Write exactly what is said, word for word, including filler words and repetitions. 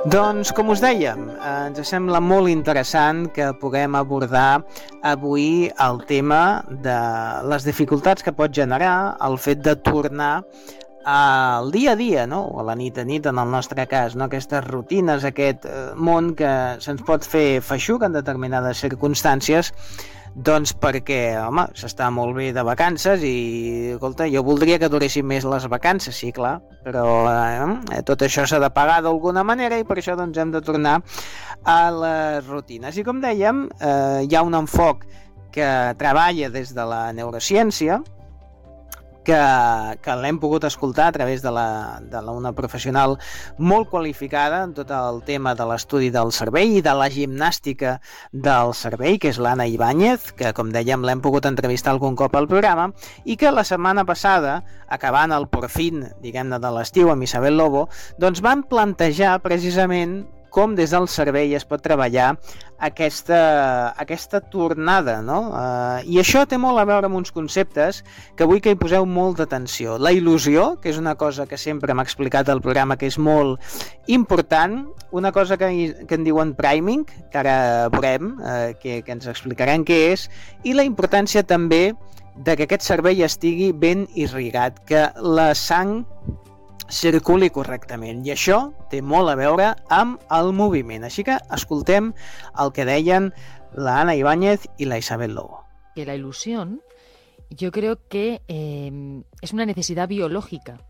Doncs, com us dèiem, eh, ens sembla molt interessant que puguem abordar avui el tema de les dificultats que pot generar el fet de tornar al dia a dia, no? O a la nit a nit, en el nostre cas, no? Aquestes rutines, aquest eh, món que se'ns pot fer feixuc en determinades circumstàncies, doncs perquè, home, s'està molt bé de vacances i, escolta, jo voldria que duressin més les vacances, sí, clar, però eh, tot això s'ha de pagar d'alguna manera i per això doncs hem de tornar a les rutines. I com dèiem, eh, hi ha un enfoc que treballa des de la neurociència, que, que l'hem pogut escoltar a través de, la, de la, una professional molt qualificada en tot el tema de l'estudi del cervell i de la gimnàstica del cervell, que és l'Anna Ibáñez, que com dèiem l'hem pogut entrevistar algun cop al programa, i que la setmana passada, acabant el Porfin, diguem-ne, de l'estiu amb Isabel Lobo, doncs van plantejar precisament com des del cervell es pot treballar aquesta, aquesta tornada, no? Uh, I això té molt a veure amb uns conceptes que vull que hi poseu molta atenció. La il·lusió, que és una cosa que sempre m'ha explicat al programa que és molt important, una cosa que, que en diuen priming, que ara veurem, uh, que, que ens explicaran què és, i la importància també de que aquest cervell estigui ben irrigat, que la sang circuli correctament, i això té molt a veure amb el moviment. Així que escoltem el que deien la Ana Ibáñez y la Isabel Lobo. Que la ilusión yo creo que eh, es una necesidad biológica